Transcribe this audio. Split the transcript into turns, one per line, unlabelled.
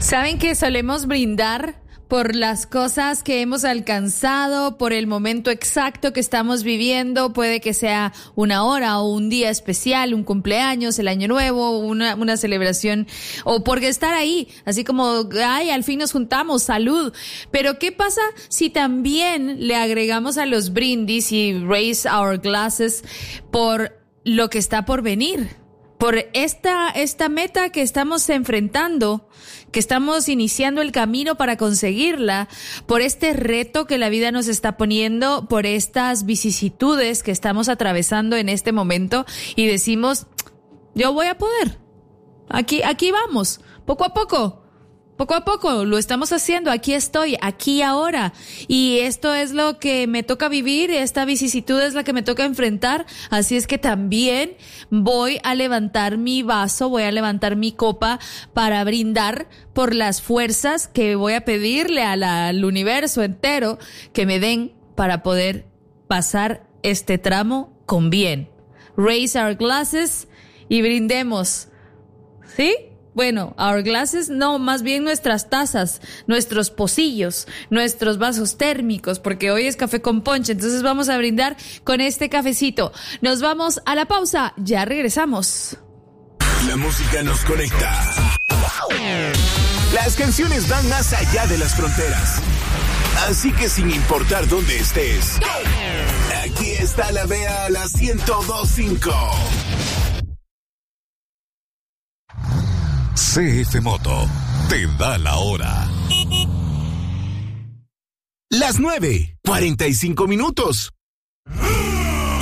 ¿Saben que solemos brindar por las cosas que hemos alcanzado, por el momento exacto que estamos viviendo? Puede que sea una hora o un día especial, un cumpleaños, el año nuevo, una celebración, o por estar ahí, así como, ay, al fin nos juntamos, salud. Pero ¿qué pasa si también le agregamos a los brindis y raise our glasses por lo que está por venir? Por esta meta que estamos enfrentando, que estamos iniciando el camino para conseguirla, por este reto que la vida nos está poniendo, por estas vicisitudes que estamos atravesando en este momento, y decimos, yo voy a poder. Aquí vamos, poco a poco lo estamos haciendo, aquí estoy, aquí ahora, y esto es lo que me toca vivir, esta vicisitud es la que me toca enfrentar, así es que también voy a levantar mi vaso, voy a levantar mi copa para brindar por las fuerzas que voy a pedirle al universo entero que me den para poder pasar este tramo con bien. Raise our glasses y brindemos, ¿sí? Bueno, our glasses, no, más bien nuestras tazas, nuestros pocillos, nuestros vasos térmicos, porque hoy es café con ponche, entonces vamos a brindar con este cafecito. Nos vamos a la pausa, ya regresamos.
La música nos conecta. Las canciones van más allá de las fronteras. Así que sin importar dónde estés, aquí está la Vea, la 102.5.
CF Moto te da la hora.
Las 9:45.